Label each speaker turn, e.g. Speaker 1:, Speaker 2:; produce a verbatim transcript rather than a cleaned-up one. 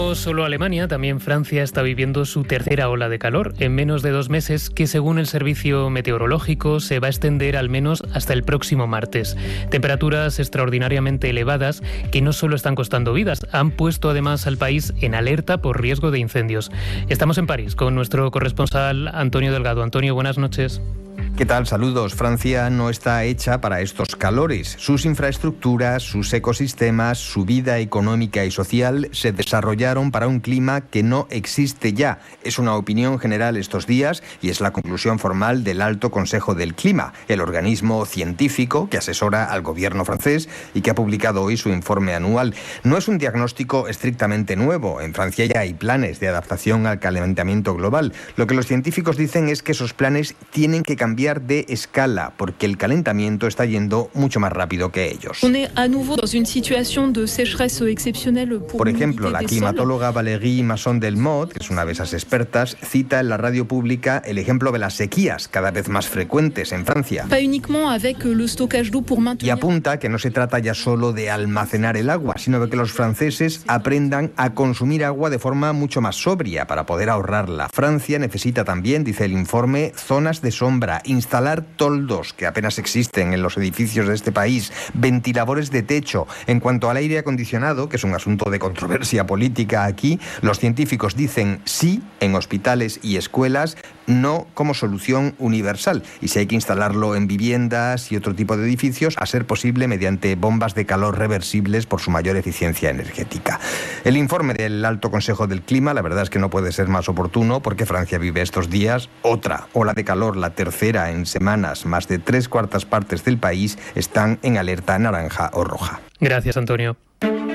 Speaker 1: No solo Alemania, también Francia está viviendo su tercera ola de calor en menos de dos meses, que según el servicio meteorológico se va a extender al menos hasta el próximo martes. Temperaturas extraordinariamente elevadas que no solo están costando vidas, han puesto además al país en alerta por riesgo de incendios. Estamos en París con nuestro corresponsal Antonio Delgado. Antonio, buenas noches.
Speaker 2: ¿Qué tal? Saludos. Francia no está hecha para estos calores. Sus infraestructuras, sus ecosistemas, su vida económica y social se desarrollaron para un clima que no existe ya. Es una opinión general estos días y es la conclusión formal del Alto Consejo del Clima, el organismo científico que asesora al gobierno francés y que ha publicado hoy su informe anual. No es un diagnóstico estrictamente nuevo. En Francia ya hay planes de adaptación al calentamiento global. Lo que los científicos dicen es que esos planes tienen que cambiar de escala, porque el calentamiento está yendo mucho más rápido que ellos. Por ejemplo, la climatóloga Valérie Masson-Delmotte, que es una de esas expertas, cita en la radio pública el ejemplo de las sequías cada vez más frecuentes en Francia. Y apunta que no se trata ya solo de almacenar el agua, sino de que los franceses aprendan a consumir agua de forma mucho más sobria para poder ahorrarla. Francia necesita también, dice el informe, zonas de sombra, instalar toldos que apenas existen en los edificios de este país, ventiladores de techo. En cuanto al aire acondicionado, que es un asunto de controversia política aquí, los científicos dicen sí en hospitales y escuelas, no como solución universal. Y si hay que instalarlo en viviendas y otro tipo de edificios, a ser posible mediante bombas de calor reversibles por su mayor eficiencia energética. El informe del Alto Consejo del Clima, la verdad es que no puede ser más oportuno porque Francia vive estos días otra ola de calor, la tercera en semanas. Más de tres cuartas partes del país están en alerta naranja o roja.
Speaker 1: Gracias, Antonio.